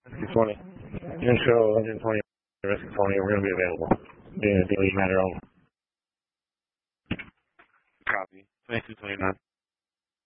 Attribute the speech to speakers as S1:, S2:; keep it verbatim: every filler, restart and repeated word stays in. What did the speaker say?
S1: Rescue twenty. Intro one hundred twenty. Rescue twenty. We're going to be available. Being a daily matter only. Copy. twenty-two twenty-nine.